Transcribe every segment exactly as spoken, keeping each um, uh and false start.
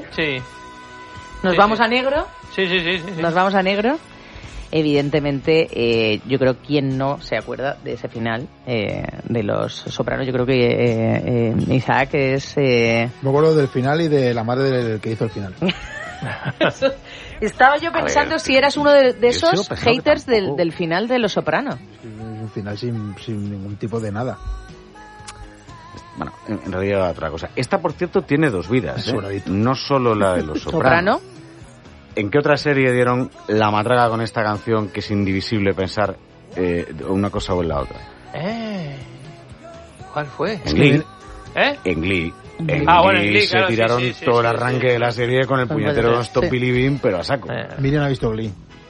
Sí. Nos sí, vamos sí. a negro. Sí, sí, sí. sí, sí. Nos vamos a negro. Evidentemente, eh, yo creo que quien no se acuerda de ese final eh, de Los Sopranos, yo creo que eh, eh, Isaac es... Eh... Me acuerdo del final y de la madre del que hizo el final. Estaba yo pensando ver, si eras uno de, de esos pensando haters que del, tampoco. del final de Los Sopranos. Es un final sin, sin ningún tipo de nada. Bueno, en, en realidad otra cosa. Esta, por cierto, tiene dos vidas. Es ¿eh? soradito. No solo la de Los Soprano. Sopranos. ¿En qué otra serie dieron la matraga con esta canción que es indivisible pensar eh, una cosa o en la otra? Eh. ¿Cuál fue? En Glee. ¿Eh? En Glee. En Ah, bueno, en Glee Glee, se claro, sí, tiraron sí, sí, todo sí, el arranque sí, de la sí. serie con el Con puñetero el- Don't Stop sí. Believing, pero a saco. Eh. Miriam ha visto Glee.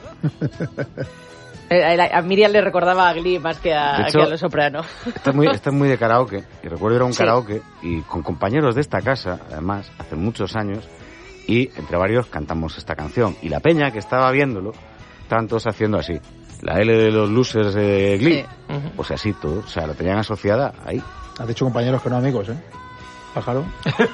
Eh, A Miriam le recordaba a Glee más que a, De hecho, que a Los Sopranos. Esta es muy, esta es muy de karaoke. Y recuerdo ir a un Sí. karaoke y con compañeros de esta casa, además, hace muchos años, y entre varios cantamos esta canción. Y la peña que estaba viéndolo, estaban todos haciendo así. La L de los losers de Glee. Sí. Ujú. Pues así todo. O sea, la tenían asociada ahí. Has dicho compañeros que no amigos, ¿eh? Pájaro.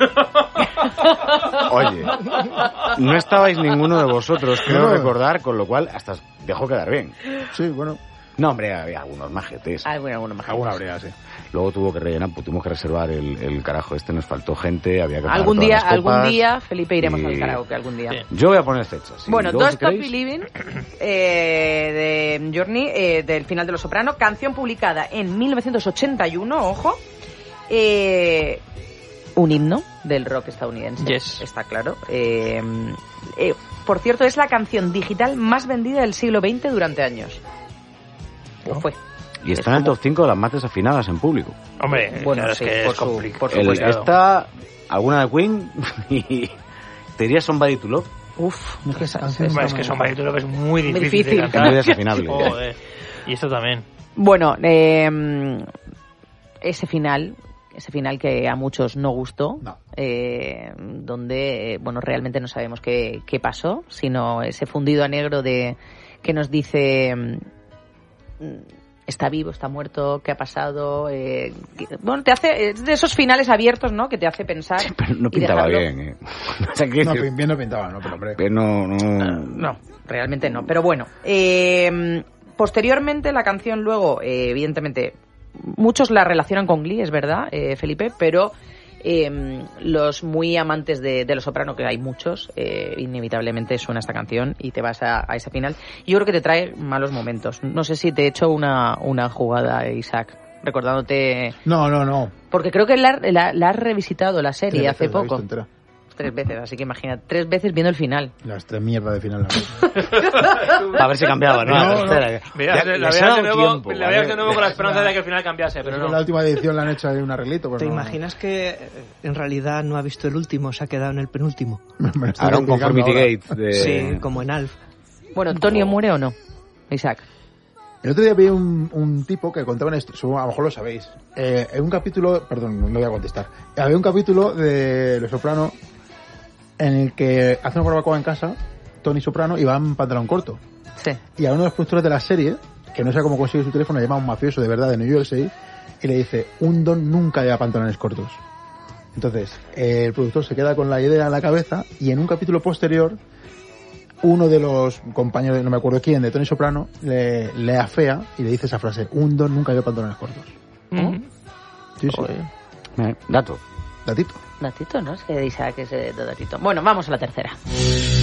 Oye, no estabais ninguno de vosotros, creo No. recordar, con lo cual hasta os dejó quedar bien. Sí, bueno. No, hombre, había algunos majetes. Ah, bueno, bueno, mejor. Alguna habría, sí. Luego tuvo que rellenar, pues tuvimos que reservar el, el carajo este, nos faltó gente, había que pagar Algún todas día, las copas. algún día, Felipe, iremos y- al karaoke, algún día. Sí. Yo voy a poner fechas. y Bueno, luego, Don't si Stop queréis, Believing, eh, de Journey, eh, del final de Los Soprano, canción publicada en mil novecientos ochenta y uno, ojo, eh, un himno del rock estadounidense, Yes. está claro. Eh, eh, por cierto, es la canción digital más vendida del siglo veinte durante años. O fue. Y está en el top cinco de las más desafinadas en público. Hombre, Bueno, claro, sí, es que por es su- complicado. por El, supuesto. esta, alguna de Queen, y te diría Somebody to Love. Uf, Es que esa canción Hombre, es está que son muy- maritos es muy Muy difícil, difícil. de cantar. Es muy desafinable. Joder. Y esto también. Bueno, eh, ese final, ese final que a muchos no gustó, No. eh, donde, eh, bueno, realmente no sabemos qué, qué pasó, sino ese fundido a negro de que nos dice mm, está vivo, está muerto, qué ha pasado, eh, que- bueno, te hace, es de esos finales abiertos, ¿no? Que te hace pensar. Pero no y pintaba dejarlo. bien, ¿eh? O sea, que- No, bien bien no pintaba, no, pero hombre. que no, no... No, realmente no. Pero bueno, eh, posteriormente la canción luego, eh, evidentemente, muchos la relacionan con Glee, es verdad, eh, Felipe, pero eh, los muy amantes de, de Los Soprano, que hay muchos, eh, inevitablemente suena esta canción y te vas a, a ese final. Yo creo que te trae malos momentos. No sé si te he hecho una, una jugada, Isaac, recordándote... No, no, no. Porque creo que la, la- la has revisitado la serie Tres hace veces la he poco. visto entera. Tres veces, así que imagina, tres veces viendo el final. Las tres mierdas de final. la A ver si cambiaba, ¿no? No, La no. tercera. Mira, Ya- la les veías ha de dado nuevo, tiempo, la veías de ¿vale? nuevo con la esperanza de que al final cambiase, pero Pero no. la última edición la han hecho ahí un arreglito. Pues ¿Te no. imaginas que eh, en realidad no ha visto el último, se ha quedado en el penúltimo? Me lo estoy Ahora un explicando conformity ahora. gate de... Sí, como en Alf. Bueno, ¿Antonio muere o no, Isaac? El otro día vi un, un tipo que contaba esto, a lo mejor lo sabéis. Eh, en un capítulo, perdón, no voy a contestar. Había un capítulo de Los Soprano en el que hace una barbacoa en casa, Tony Soprano, y va en pantalón corto. Sí. Y a uno de los productores de la serie, que no sabe cómo consigue su teléfono, le llama a un mafioso de verdad de New Jersey y le dice, un don nunca lleva pantalones cortos. Entonces, eh, el productor se queda con la idea en la cabeza y en un capítulo posterior, uno de los compañeros, no me acuerdo quién, de Tony Soprano, le, le afea y le dice esa frase, un don nunca lleva pantalones cortos. Ujú. Sí, sí. Joder. Eh, dato. Datito. Datito, ¿no? Es que Isaac es eh, de datito. Bueno, vamos a la tercera.